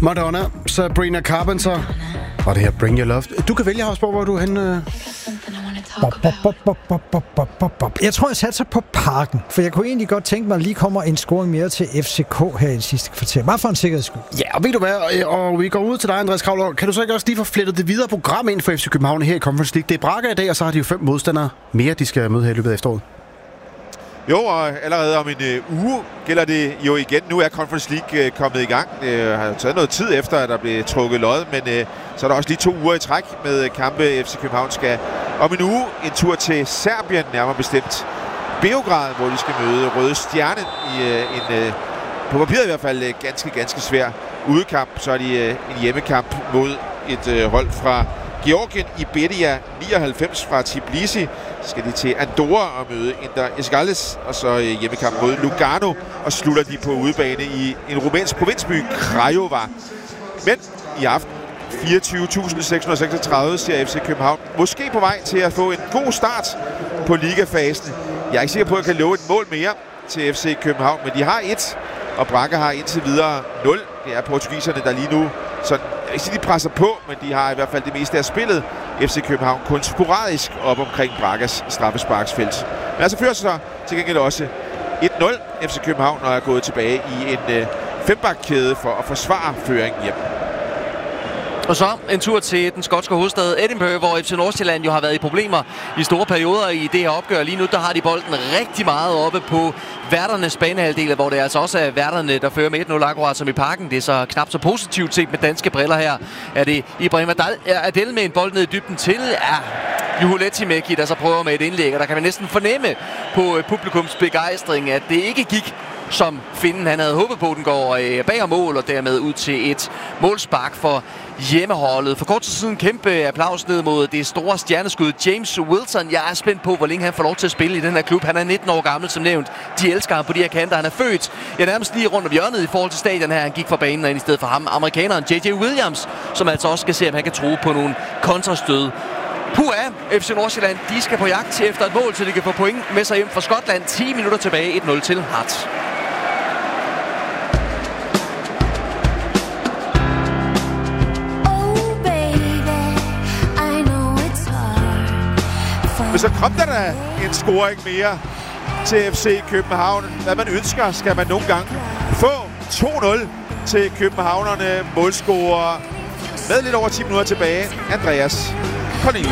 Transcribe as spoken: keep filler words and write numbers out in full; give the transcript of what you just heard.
Madonna, Sabrina Carpenter. Og det her Bring Your Love. Du kan vælge, Hausborg, hvor du er henne. Bop, bop, bop, bop, bop, bop, bop, bop, bop. Jeg tror, jeg satser på Parken, for jeg kunne egentlig godt tænke mig, at lige kommer en scoring mere til F C K her i det sidste kvarter. Bare for en sikkerheds skyld. Ja, og ved du hvad, og vi går ud til dig, Andreas Kravler. Kan du så ikke også lige få flettet det videre program ind for F C København her i Conference League? Det er Braga i dag, og så har de jo fem modstandere mere, de skal møde her i løbet af efteråret. Jo, og allerede om en øh, uge gælder det jo igen. Nu er Conference League øh, kommet i gang. Det har jo taget noget tid efter, at der blev trukket lod, men øh, så er der også lige to uger i træk med kampe. F C København skal om en uge en tur til Serbien, nærmere bestemt Beograd, hvor de skal møde Røde Stjerne i øh, en, øh, på papiret i hvert fald, øh, ganske, ganske svær udekamp. Så er de øh, en hjemmekamp mod et øh, hold fra Georgien, Iberia nioghalvfems fra Tbilisi. Så skal de til Andorra og møde Inter Escales, og så hjemmekamp mod Lugano, og slutter de på udebane i en rumænsk provinsby, Craiova. Men i aften, fireogtyve tusind seks hundrede seksogtredive, ser F C København måske på vej til at få en god start på ligafasen. Jeg er ikke sikker på, at jeg kan love et mål mere til F C København, men de har et, og Braga har indtil videre nul. Det er portugiserne, der lige nu sådan, jeg ikke sige, de presser på, men de har i hvert fald det meste af spillet. F C København kun sporadisk op omkring Bragas straffesparksfelt. Men altså fører så til gengæld også et nul F C København, og er gået tilbage i en øh, fembakkæde for at forsvare føringen hjem. Og så en tur til den skotske hovedstad Edinburgh, hvor F C Nordsjælland jo har været i problemer i store perioder i det her opgør. Lige nu der har de bolden rigtig meget oppe på værternes banehalvdel, hvor det altså også er værterne, der fører med et nul akkurat som i Parken. Det er så knap så positivt set med danske briller her. Er det Ibrahim Adel med en bold ned i dybden til? Ja, Juho Lehtimäki, der så prøver med et indlæg, og der kan man næsten fornemme på publikums begejstring, at det ikke gik som finden han havde håbet på. Den går øh, bag mål og dermed ud til et målspark for hjemmeholdet. For kort tid siden kæmpe applaus ned mod det store stjerneskud James Wilson. Jeg er spændt på, hvor længe han får lov til at spille i den her klub. Han er nitten år gammel, som nævnt. De elsker ham på de her kanter. Han er født ja, nærmest lige rundt om hjørnet i forhold til stadion her. Han gik fra banen og ind i stedet for ham. Amerikaneren J J Williams, som altså også skal se, om han kan tro på nogle kontrastød. Puha, F C Nordsjælland, de skal på jagt til efter et mål, så de kan få point med sig hjem fra Skotland. ti minutter tilbage, et nul til Hearts. Men så kom der da en scoring mere til F C København. Hvad man ønsker, skal man nogle gange få. to nul til københavnerne. Målscorer med lidt over ti minutter tilbage. Andreas Cornelius.